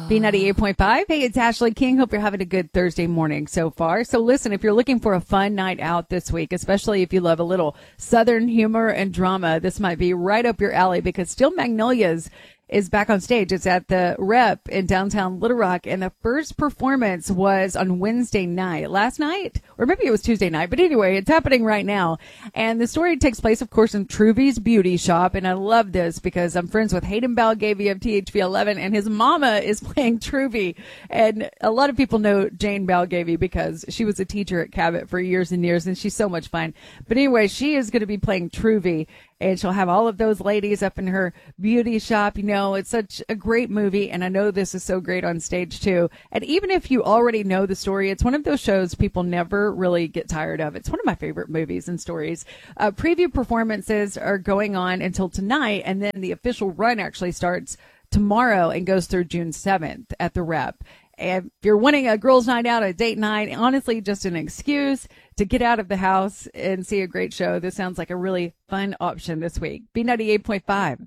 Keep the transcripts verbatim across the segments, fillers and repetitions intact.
B ninety-eight point five. Hey, it's Ashley King. Hope you're having a good Thursday morning so far. So listen, if you're looking for a fun night out this week, especially if you love a little Southern humor and drama, this might be right up your alley because Steel Magnolias is back on stage. It's at the Rep in downtown Little Rock, and the first performance was on Wednesday night. Last night? Or maybe it was Tuesday night, but anyway, it's happening right now. And the story takes place, of course, in Truvy's Beauty Shop, and I love this because I'm friends with Hayden Balgavy of T H V eleven, and his mama is playing Truvy. And a lot of people know Jane Balgavy because she was a teacher at Cabot for years and years, and she's so much fun. But anyway, she is going to be playing Truvy, and she'll have all of those ladies up in her beauty shop. You know, it's such a great movie, and I know this is so great on stage, too. And even if you already know the story, it's one of those shows people never really get tired of. It's one of my favorite movies and stories. Uh, preview performances are going on until tonight, and then the official run actually starts tomorrow and goes through June seventh at the Rep. And if you're wanting a girls' night out, a date night, honestly, just an excuse to get out of the house and see a great show, this sounds like a really fun option this week. B ninety-eight point five.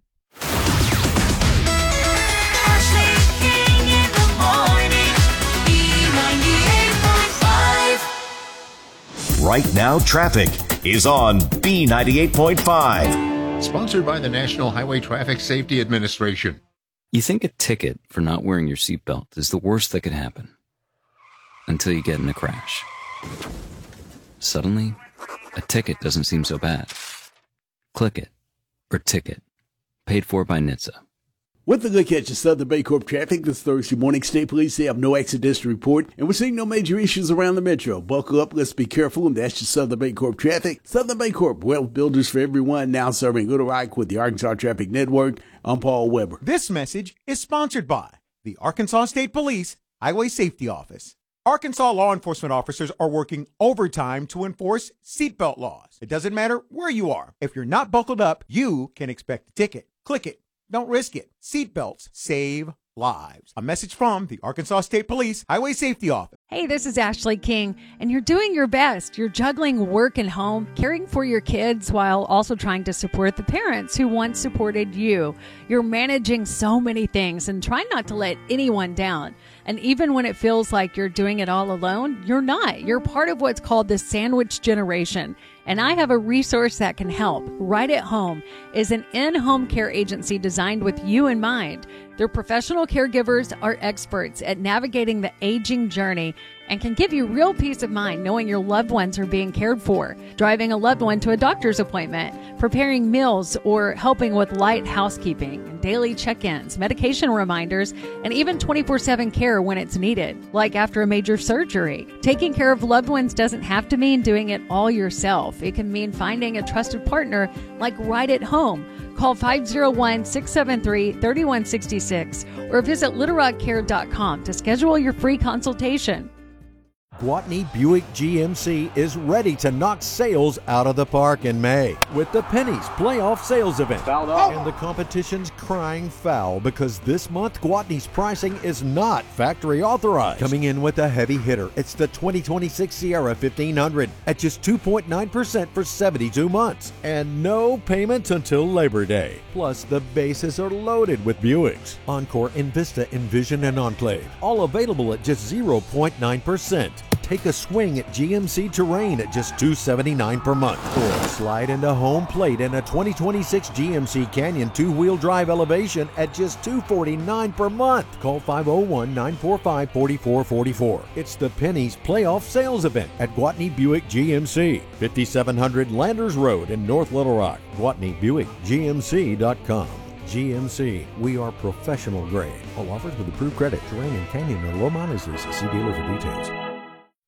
Ashley King in the morning. B ninety-eight point five. Right now, traffic is on B ninety-eight point five. Sponsored by the National Highway Traffic Safety Administration. You think a ticket for not wearing your seatbelt is the worst that could happen until you get in a crash. Suddenly, a ticket doesn't seem so bad. Click it, or ticket. Paid for by N H T S A. With a look at your Southern Baycorp traffic this Thursday morning, state police say have no accidents to report, and we're seeing no major issues around the metro. Buckle up, let's be careful, and that's your Southern Baycorp traffic. Southern Baycorp, wealth builders for everyone, now serving Little Rock with the Arkansas Traffic Network. I'm Paul Weber. This message is sponsored by the Arkansas State Police Highway Safety Office. Arkansas law enforcement officers are working overtime to enforce seatbelt laws. It doesn't matter where you are. If you're not buckled up, you can expect a ticket. Click it. Don't risk it. Seatbelts save lives. A message from the Arkansas State Police Highway Safety Office. Hey, this is Ashley King, and you're doing your best. You're juggling work and home, caring for your kids while also trying to support the parents who once supported you. You're managing so many things and trying not to let anyone down. And even when it feels like you're doing it all alone, you're not. You're part of what's called the sandwich generation. And I have a resource that can help. Right at Home is an in-home care agency designed with you in mind. Their professional caregivers are experts at navigating the aging journey and can give you real peace of mind knowing your loved ones are being cared for, driving a loved one to a doctor's appointment, preparing meals, or helping with light housekeeping, daily check-ins, medication reminders, and even twenty-four seven care when it's needed, like after a major surgery. Taking care of loved ones doesn't have to mean doing it all yourself. It can mean finding a trusted partner like Right at Home. Call five oh one, six seven three, three one six six or visit little rock care dot com to schedule your free consultation. Gwatney Buick G M C is ready to knock sales out of the park in May with the Pennies Playoff Sales Event. And the competition's crying foul because this month Gwatney's pricing is not factory authorized. Coming in with a heavy hitter, it's the twenty twenty-six Sierra fifteen hundred at just two point nine percent for seventy-two months and no payments until Labor Day. Plus, the bases are loaded with Buicks. Encore, Envista, Envision, and Enclave, all available at just zero point nine percent. Take a swing at G M C Terrain at just two hundred seventy-nine dollars per month. Or slide into home plate in a twenty twenty-six G M C Canyon two-wheel drive elevation at just two hundred forty-nine dollars per month. Call five oh one, nine four five, four four four four. It's the Pennies Playoff Sales Event at Gwatney Buick G M C, fifty-seven hundred Landers Road in North Little Rock. Gwatney Buick G M C dot com. G M C, we are professional grade. All offers with approved credit. Terrain and Canyon are low mileage leases. See dealer for details.